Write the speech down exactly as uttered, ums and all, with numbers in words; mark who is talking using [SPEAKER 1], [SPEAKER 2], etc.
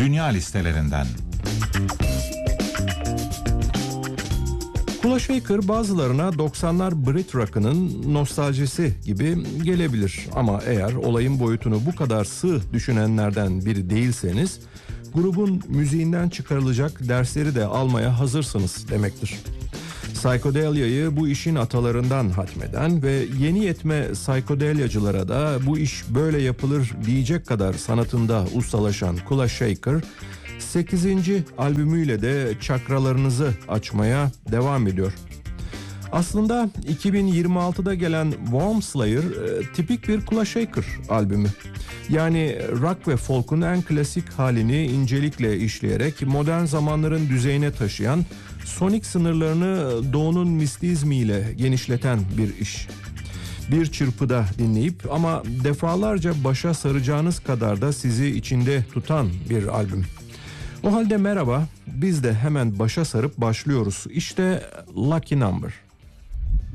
[SPEAKER 1] Dünya listelerinden.
[SPEAKER 2] Kula Shaker bazılarına doksanlar Brit rock'ının nostaljisi gibi gelebilir. Ama eğer olayın boyutunu bu kadar sığ düşünenlerden biri değilseniz, grubun müziğinden çıkarılacak dersleri de almaya hazırsınız demektir. Psikodelyayı bu işin atalarından hatmeden ve yeni yetme psikodelyacılara da bu iş böyle yapılır diyecek kadar sanatında ustalaşan Kula Shaker, sekizinci albümüyle de çakralarınızı açmaya devam ediyor. Aslında iki bin yirmi altıda gelen Warm Slayer e, tipik bir Kula Shaker albümü. Yani rock ve folk'un en klasik halini incelikle işleyerek modern zamanların düzeyine taşıyan, sonik sınırlarını doğunun mistizmiyle genişleten bir iş. Bir çırpıda dinleyip ama defalarca başa saracağınız kadar da sizi içinde tutan bir albüm. O halde merhaba, biz de hemen başa sarıp başlıyoruz. İşte Lucky Number.